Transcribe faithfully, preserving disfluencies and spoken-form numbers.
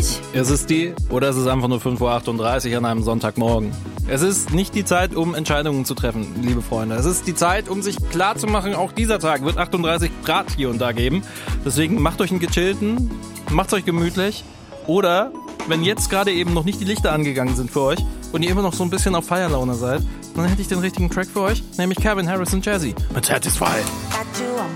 nicht? Es ist die, oder es ist einfach nur fünf Uhr achtunddreißig an einem Sonntagmorgen. Es ist nicht die Zeit, um Entscheidungen zu treffen, liebe Freunde. Es ist die Zeit, um sich klar zu machen, auch dieser Tag wird achtunddreißig Grad hier und da geben. Deswegen macht euch einen gechillten, macht's euch gemütlich. Oder, wenn jetzt gerade eben noch nicht die Lichter angegangen sind für euch und ihr immer noch so ein bisschen auf Feierlaune seid, dann hätte ich den richtigen Track für euch, nämlich Calvin Harris und Jazzy mit Satisfy.